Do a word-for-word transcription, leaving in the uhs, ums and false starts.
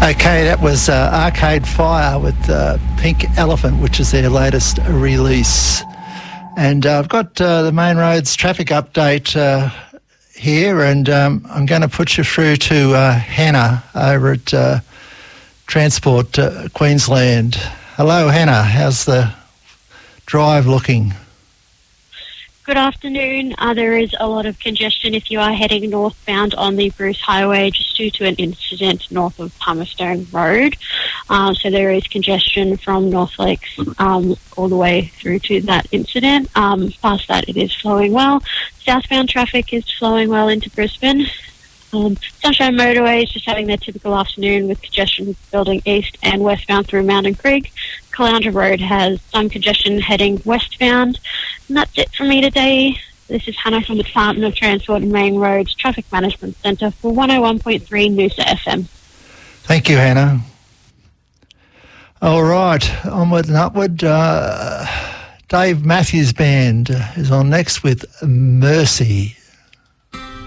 Okay, that was uh, Arcade Fire with uh, Pink Elephant, which is their latest release. And uh, I've got uh, the Main Roads traffic update uh, here, and um, I'm going to put you through to uh, Hannah over at uh, Transport uh, Queensland. Hello, Hannah. How's the drive looking? Good afternoon. Uh, there is a lot of congestion if you are heading northbound on the Bruce Highway just due to an incident north of Palmerstone Road. Uh, so there is congestion from North Lakes um, all the way through to that incident. Um, past that, it is flowing well. Southbound traffic is flowing well into Brisbane. Um, Sunshine Motorway is just having their typical afternoon with congestion building east and westbound through Mountain Creek. Caloundra Road has some congestion heading westbound. And that's it from me today. This is Hannah from the Department of Transport and Main Roads Traffic Management Centre for one oh one point three Noosa F M. Thank you, Hannah. All right, onward and upward. Uh, Dave Matthews Band is on next with Mercy.